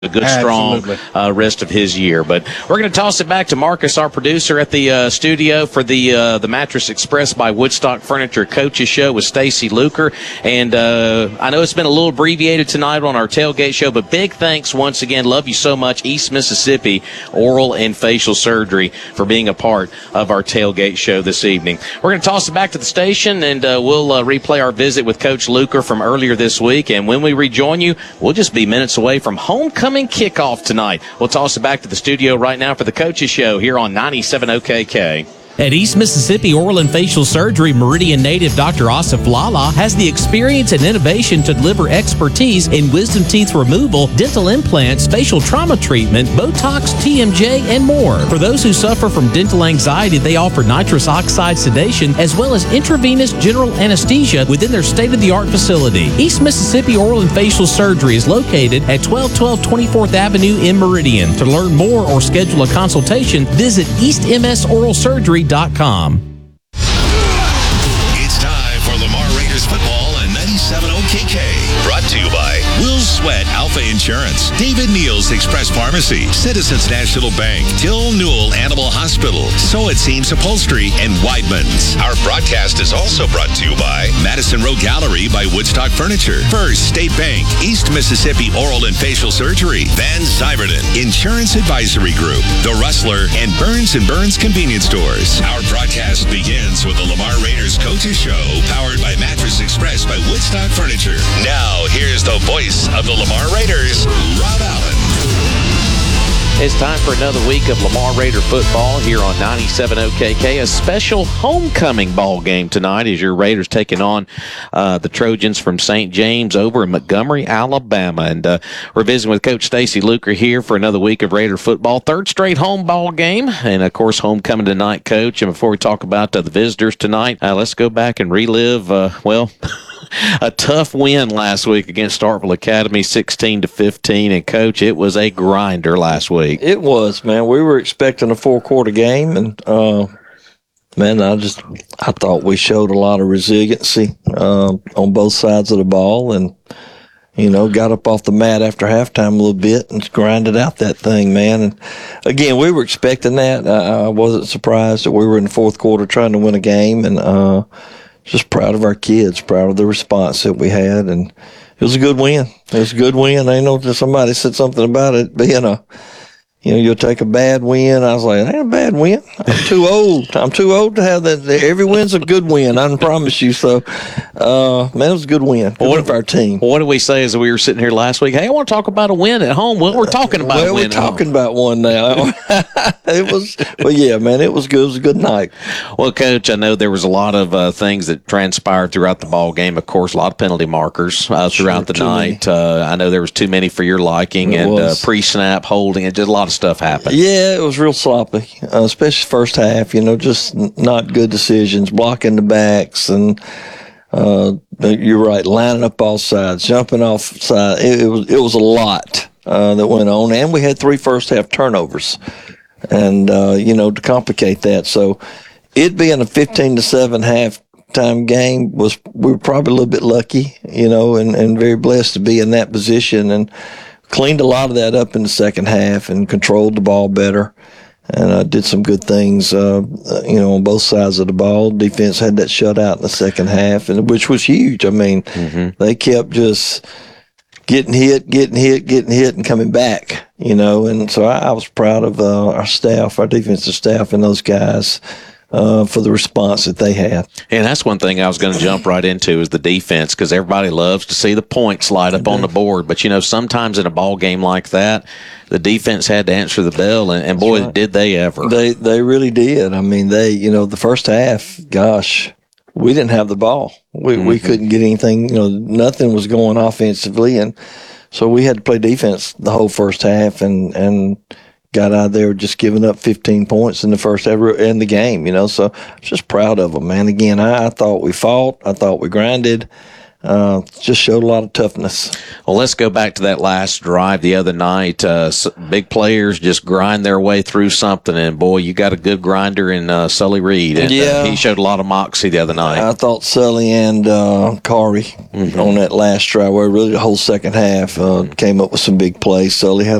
a good, strong rest of his year. But we're going to toss it back to Marcus, our producer at the studio for the Mattress Express by Woodstock Furniture Coaches Show with Stacy Luker. And I know it's been a little abbreviated tonight on our tailgate show, but big thanks once again. Love you so much, East Mississippi Oral and Facial Surgery, for being a part of our tailgate show this evening. We're going to toss it back to the station, and we'll replay our visit with Coach Luker from earlier this week. And when we rejoin you, we'll just be minutes away from homecoming kickoff tonight. We'll toss it back to the studio right now for the Coaches Show here on 97 OKK. At East Mississippi Oral and Facial Surgery, Meridian native Dr. Asif Lala has the experience and innovation to deliver expertise in wisdom teeth removal, dental implants, facial trauma treatment, Botox, TMJ, and more. For those who suffer from dental anxiety, they offer nitrous oxide sedation as well as intravenous general anesthesia within their state-of-the-art facility. East Mississippi Oral and Facial Surgery is located at 1212 24th Avenue in Meridian. To learn more or schedule a consultation, visit eastmsoralsurgery.com. It's time for Lamar Raiders football on 97 OKK. Brought to you by Will Sweat Alpha Insurance, David Neal's Express Pharmacy, Citizens National Bank, Till Newell Animal Hospital, So It Seems Upholstery, and Weidman's. Our broadcast is also brought to you by Madison Road Gallery by Woodstock Furniture, First State Bank, East Mississippi Oral and Facial Surgery, Van Syverden, Insurance Advisory Group, The Rustler, and Burns & Burns Convenience Stores. Our broadcast begins with the Lamar Raiders Coaches Show, powered by Mattress Express by Woodstock Furniture. Now, here's the voice of the Lamar Raiders, Rob Allen. It's time for another week of Lamar Raider football here on 97 OKK. A special homecoming ball game tonight as your Raiders taking on the Trojans from St. James over in Montgomery, Alabama. And we're visiting with Coach Stacy Luker here for another week of Raider football. Third straight home ball game. And, of course, homecoming tonight, Coach. And before we talk about the visitors tonight, let's go back and relive, a tough win last week against Starkville Academy, 16-15. And, Coach, it was a grinder last week. It was, man. We were expecting a four-quarter game, and, man, I thought we showed a lot of resiliency on both sides of the ball and, got up off the mat after halftime a little bit and grinded out that thing, man. And, again, we were expecting that. I wasn't surprised that we were in the fourth quarter trying to win a game, and just proud of our kids, proud of the response that we had, and it was a good win. It was a good win. I know that somebody said something about it being you'll take a bad win. I was like, it ain't a bad win. I'm too old. I'm too old to have that. Every win's a good win, I can promise you. So, man, it was a good win. Good win for our team. What did we say as we were sitting here last week? Hey, I want to talk about a win at home. Well, we're talking about a win. We're talking about one now. It was, yeah, man, it was good. It was a good night. Well, Coach, I know there was a lot of things that transpired throughout the ball game. Of course, a lot of penalty markers throughout the night. I know there was too many for your liking, and pre-snap holding, and just a lot of stuff happened. Yeah, it was real sloppy, especially first half, just not good decisions, blocking the backs, and you're right, lining up all sides, jumping off side. It was a lot that went on, and we had 3 first half turnovers, and to complicate that. So it being a 15-7 halftime game we were probably a little bit lucky, and very blessed to be in that position, and cleaned a lot of that up in the second half and controlled the ball better, and did some good things, on both sides of the ball. Defense had that shutout in the second half, and which was huge. I mean, they kept just getting hit, and coming back, and so I was proud of our staff, our defensive staff, and those guys for the response that they had. And that's one thing I was going to jump right into is the defense, because everybody loves to see the points light up on the board. But, sometimes in a ball game like that, the defense had to answer the bell, and boy, right, did they ever. They really did. I mean, the first half, gosh, we didn't have the ball. We couldn't get anything, nothing was going offensively, and so we had to play defense the whole first half, and got out there just giving up 15 points in the first ever in the game, so I'm just proud of them, man. Again, I thought we fought. I thought we grinded. just showed a lot of toughness. Well, let's go back to that last drive the other night. Big players just grind their way through something, and boy, you got a good grinder in Sully Reed, and he showed a lot of moxie the other night. I thought Sully and Carey on that last drive, where really the whole second half came up with some big plays. Sully had